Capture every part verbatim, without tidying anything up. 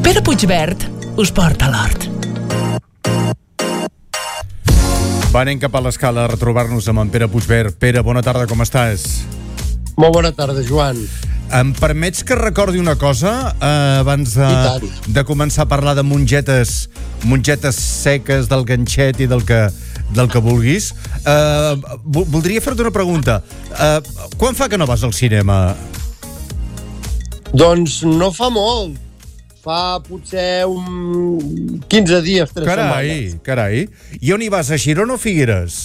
Pere Puigverd us porta a l'hort. Va, anem cap a l'escala a retrobar-nos amb en Pere Puigverd. Pere, bona tarda, com estàs? Molt bona tarda, Joan. Em permets que recordi una cosa eh, abans de, de començar a parlar de mongetes, mongetes seques, del ganxet i del que, del que vulguis? Eh, voldria fer-te una pregunta. Eh, quan fa que no vas al cinema? Doncs no fa molt. Fa potser un quinze dies, tres carai, setmanes. Carai, I on hi vas, a Girona o Figueres?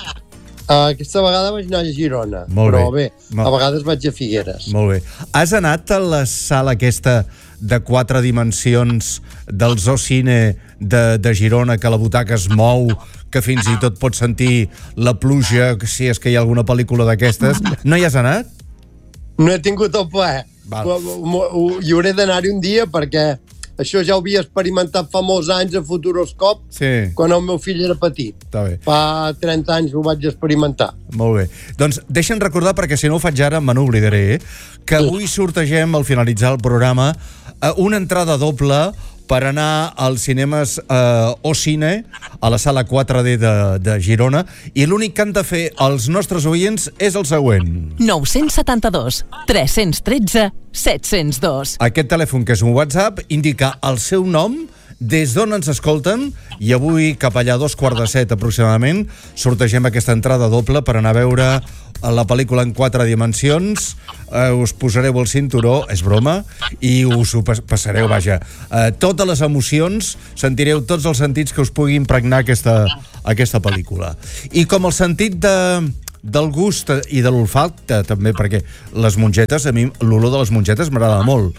Uh, aquesta vegada vaig anar a Girona. Molt però bé. bé, a vegades vaig a Figueres. Molt bé. Has anat a la sala aquesta de quatre dimensions del Zoocine de, de Girona, que la butaca es mou, que fins i tot pots sentir la pluja, si és que hi ha alguna pel·lícula d'aquestes? No hi has anat? No he tingut el plaer. Val. Hi hauré d'anar-hi un dia perquè això ja ho havia experimentat fa molts anys a Futuroscope, sí. Quan el meu fill era petit. Està bé. Fa trenta anys ho vaig experimentar. Molt bé. Doncs deixa'm recordar, perquè si no ho faig ara me n'oblidaré, que avui sortegem, al finalitzar el programa, una entrada doble per anar als cinemes eh, o cine, a la sala quatre D de, de Girona, i l'únic que han de fer els nostres oients és el següent. nou set dos, tres un tres, set zero dos. Aquest telèfon, que és un WhatsApp, indica el seu nom, des d'on ens escolten, i avui, cap allà a dos quarts de set aproximadament, sortegem aquesta entrada doble per anar a veure la pel·lícula en quatre dimensions. Eh, us posareu el cinturó, és broma, i us ho passareu, vaja. Eh, totes les emocions, sentireu tots els sentits que us pugui impregnar aquesta, aquesta pel·lícula. I com el sentit de... del gust i de l'olfacte, també, perquè les mongetes, a mi l'olor de les mongetes m'agrada molt.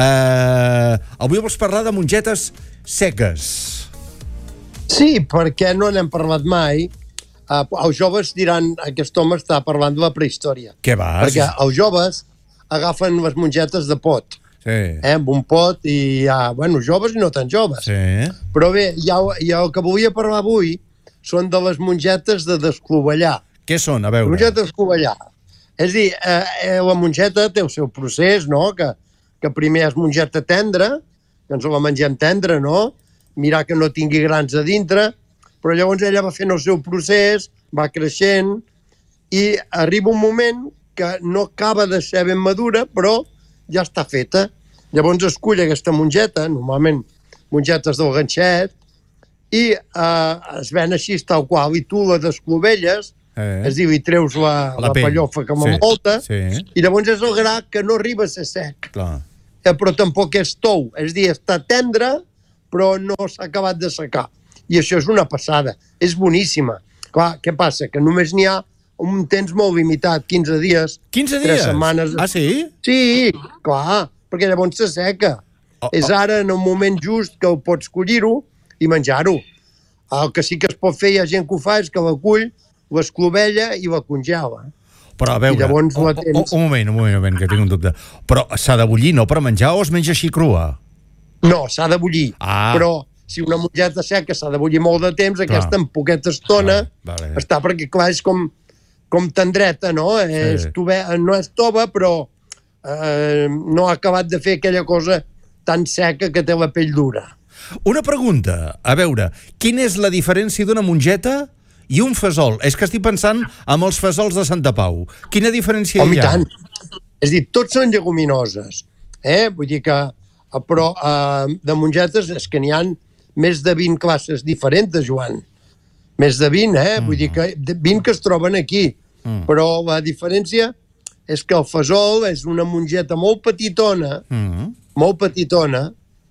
Eh, avui vols parlar de mongetes seques. Sí, perquè no n'hem parlat mai. Uh, els joves diran, aquest home està parlant de la prehistòria. Què vas? Perquè els joves agafen les mongetes de pot. Sí. Eh, amb un pot i hi ha, bueno, joves i no tan joves. Sí. Però bé, ja, ja el que volia parlar avui són de les mongetes de desclovellar. Què són? A veure. Mongetes desclovellar. És a dir, eh, eh, la mongeta té el seu procés, no?, que que primer és mongeta tendra, que ens la mengem tendra, no? Mirar que no tingui grans a dintre, però llavors ella va fent el seu procés, va creixent, i arriba un moment que no acaba de ser ben madura, però ja està feta. Llavors escull aquesta mongeta, normalment mongetes del ganxet, i eh, es ven així tal qual, i tu la desclovelles, eh. és a dir, li treus la, la, la pellofa que m'envolta, sí, sí. I llavors és el gra que no arriba a ser sec. Clar. Però tampoc és tou, és a dir, està tendre, però no s'ha acabat de secar. I això és una passada, és boníssima. Clar, què passa? Que només n'hi ha un temps molt limitat, quinze dies, quinze dies? tres setmanes. Ah, sí? Sí, clar, perquè llavors s'asseca. Oh, oh. És ara, en un moment just, que ho pots collir-ho i menjar-ho. El que sí que es pot fer, hi ha gent que ho fa, és que la cull, l'esclovella i la congela. Però a veure, llavors, un, un, un moment, un moment, que tinc un dubte. Però s'ha de bullir, no per menjar, o es menja així crua? No, s'ha de bullir. Ah. Però si una mongeta seca s'ha de bullir molt de temps, clar, aquesta en poqueta estona ah, vale. Està, perquè clar, és com, com tendreta, no? Sí. És tove, no és tova, però eh, no ha acabat de fer aquella cosa tan seca que té la pell dura. Una pregunta, a veure, quina és la diferència d'una mongeta i un fesol? És que estic pensant en els fesols de Santa Pau. Quina diferència Home, hi ha? Tant. És a dir, tots són lleguminoses. Eh? Vull dir que... Però eh, de mongetes és que n'hi ha més de vint classes diferents, Joan. Més de vint, eh? Mm. Vull dir que vint que es troben aquí. Mm. Però la diferència és que el fesol és una mongeta molt petitona, mm. molt petitona,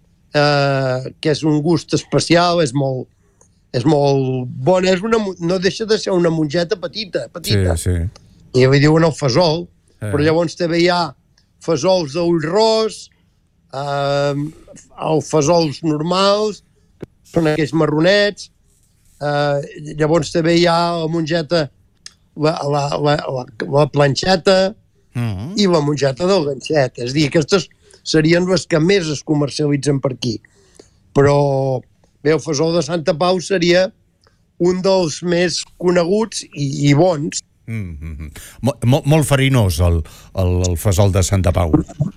eh, que és un gust especial, és molt... és molt bona, és una, no deixa de ser una mongeta petita, petita. Sí, sí. I li diuen el fesol, eh. però llavors també hi ha fesols d'ull ros, eh, els fesols normals, que són aquells marronets, eh, llavors també hi ha la mongeta, la, la, la, la, la planxeta mm-hmm. i la mongeta del ganxet. És a dir, aquestes serien les que més es comercialitzen per aquí. Però bé, el fesol de Santa Pau seria un dels més coneguts i, i bons. Mm-hmm. Mol, molt farinós el, el, el fesol de Santa Pau.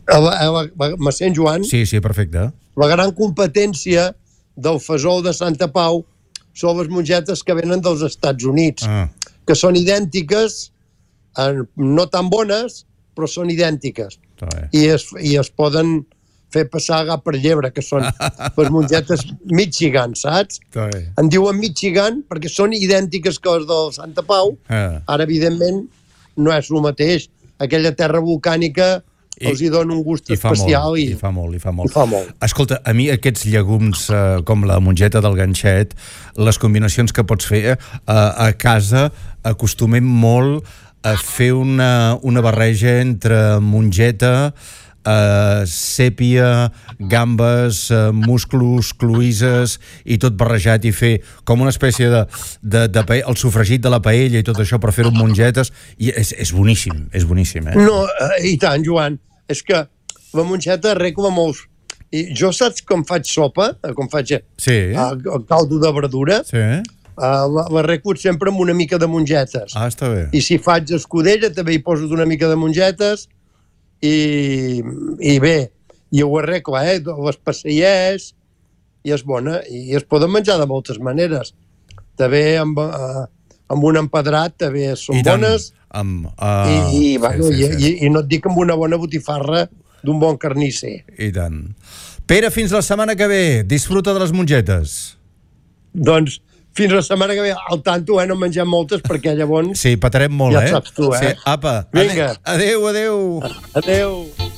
A la, a la, me sent, Joan? Sí, sí, perfecte. La gran competència del Fesol de Santa Pau són les mongetes que venen dels Estats Units, Ah. que són idèntiques, eh, no tan bones, però són idèntiques. I es, I es poden fer passar gat per llebre, que són les mongetes Michigan, saps? En diuen Michigan perquè són idèntiques que les del Santa Pau. Ah. Ara, evidentment, no és el mateix. Aquella terra volcànica I, els hi dona un gust i especial. Molt, i, I fa molt, i fa molt. I fa molt. Escolta, a mi aquests llegums eh, com la mongeta del ganxet, les combinacions que pots fer eh, a casa, acostumem molt a fer una, una barreja entre mongeta, Uh, sèpia, gambes, uh, musclos, cloïses i tot barrejat i fer com una espècie de, de, de pa... el sofregit de la paella i tot això per fer-ho amb mongetes i és, és boníssim, és boníssim, eh? No, uh, i tant, Joan. És que la mongeta arregla molts... I jo saps com faig sopa? Com faig sí. uh, el caldo de verdura? Sí. Uh, l'arreglo sempre amb una mica de mongetes. Ah, està bé. I si faig escudella també hi poso una mica de mongetes. I, i bé, i ho arregla, eh? Les passeiers, i és bona, i es poden menjar de moltes maneres. També amb, uh, amb un empedrat també són I tant, bones, amb, uh, i, i, sí, bueno, sí, i, sí. i, i no et dic amb una bona botifarra d'un bon carnisser. I tant. Pere, fins la setmana que ve. Disfruta de les mongetes. Doncs fins la setmana que ve, al tanto, eh? No mengem moltes perquè llavors... Sí, patarem molt, ja eh? Ja saps tu, eh? Sí, apa. Vinga. Adéu, adéu. Adéu.